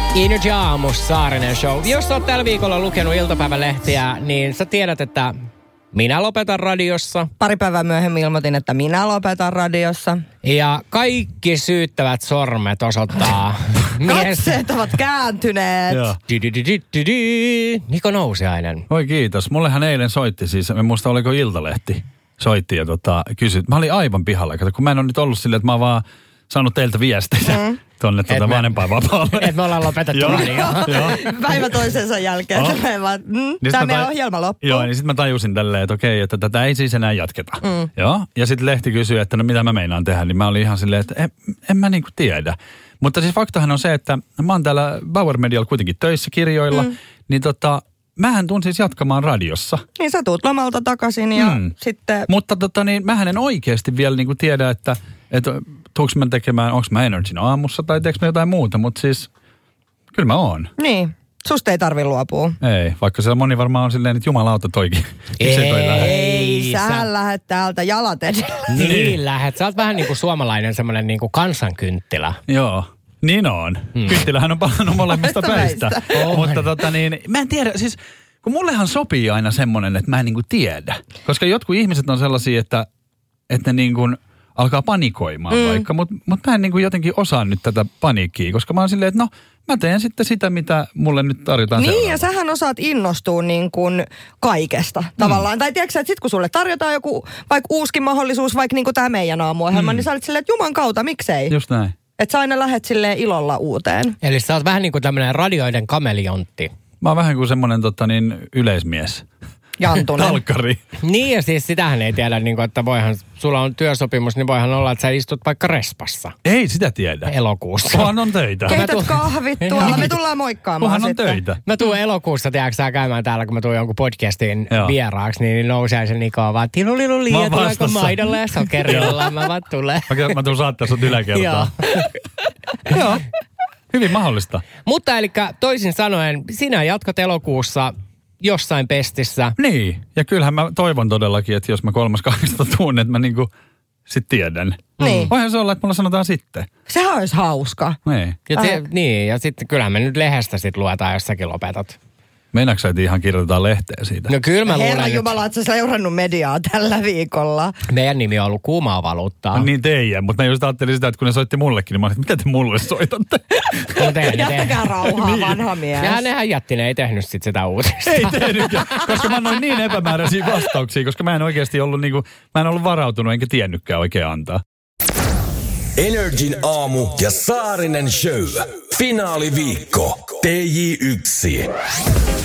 Energy aamussa Saarinen show. Jos oot tällä viikolla lukenut iltapäivälehtiä, niin sä tiedät, että minä lopetan radiossa. Pari päivää myöhemmin ilmoitin, että minä lopetan radiossa. Ja kaikki syyttävät sormet osoittaa Katseet ovat kääntyneet. Niko Nousiainen. Oi kiitos. Mullehan eilen soitti siis, en muista oliko Iltalehti, soitti ja kysyi. Mä olin aivan pihalla, kun mä en ole nyt ollut silleen, että mä oon vaan saanut teiltä viestejä tonne vanhempainvapaalle. Että me ollaan lopetettu radioa. Päivä toisensa jälkeen. Tämä meidän ohjelma loppuu. Joo, niin sitten mä tajusin tälleen, että okei, että tätä ei siis enää jatketa. Joo, ja sitten lehti kysyi, että no mitä mä meinaan tehdä, niin mä olin ihan silleen, että en mä niinku tiedä. Mutta siis faktahan on se, että mä oon täällä Bauer Medialla kuitenkin töissä kirjoilla, niin mähän tuun siis jatkamaan radiossa. Niin sä tuut lomalta takaisin ja sitten... Mutta niin mähän en oikeasti vielä niinku tiedä, että tuuks mä tekemään, onks mä Energyn aamussa tai teekö mä jotain muuta, mutta siis kyllä mä oon. Niin, susta ei tarvi luopua. Ei, vaikka siellä moni varmaan on silleen, että jumalauta toikin. Ei, sä lähdet täältä jalat edellä. Niin lähdet. Sä oot vähän niin kuin suomalainen semmoinen niin kuin kansankynttilä. Joo. Niin on. Kynttilähän on palannut molemmista päistä. Mutta mä en tiedä, siis kun mullehan sopii aina semmoinen, että mä en niinku tiedä. Koska jotkut ihmiset on sellaisia, että ne niinku alkaa panikoimaan vaikka, mutta mä en niinku jotenkin osaa nyt tätä paniikkiä, koska mä oon silleen, että no mä teen sitten sitä, mitä mulle nyt tarjotaan niin, seuraava. ja sähän osaat innostua niin kuin kaikesta tavallaan. Tai tiedätkö sä, että sit kun sulle tarjotaan joku vaikka uuskin mahdollisuus, vaikka niin kuin tämä meidän aamuohjelma, niin sä olet silleen, että juman kautta, miksei? Just näin. Että sä aina lähet silleen ilolla uuteen. Eli sä oot vähän niin kuin tämmöinen radioiden kameleontti. Mä oon vähän kuin semmoinen yleismies. Jantunen. Talkkari. Niin ja siis sitähän ei tiedä, niin kuin, että sulla on työsopimus, niin voihan olla, että sä istut vaikka respassa. Ei sitä tiedä. Elokuussa. Kunhan on töitä. Keität kahvit tuolla, me tullaan moikkaamaan Kunhan on sitten. töitä. Mä tuun elokuussa, tiedätkö sä käymään täällä, kun mä tuun jonkun podcastin vieraaksi, niin Nousiaisen Niko on vaan tiluliluli ja tuleeko maidolla ja sokerilla, mä vaan tulen. Mä tuun saattaa sut yläkertaan. Joo. Hyvin mahdollista. Mutta eli toisin sanoen, sinä jatkat elokuussa jossain pestissä. Niin, ja kyllähän mä toivon todellakin, että jos mä 3.8. tuun, että mä niinku sit tiedän. Niin. Voihan se olla, että mulla sanotaan sitten. Sehän olisi hauska. Niin, ja sitten kyllähän me nyt lehdestä sit luetaan, jos säkin lopetat. Meinaatko sä, että ihan kirjoitetaan lehteä siitä? No kyllä mä luulen. Herra Jumala, oot sä seurannut mediaa tällä viikolla. Meidän nimi on ollut kuumaa valuuttaa. No niin teidän, mutta mä just ajattelin sitä, että kun ne soitti mullekin, niin mä olin, että mitä te mulle soitatte? Jättäkää rauhaa, vanha mies. Ja nehän jätti, ne ei tehnyt sit sitä uutista. Ei tehnytkään, koska mä annoin niin epämääräisiä vastauksia, koska mä en oikeasti ollut mä en ollut varautunut enkä tiennytkään oikein antaa. Energin aamu ja Saarinen show. Finaaliviikko. TJ1.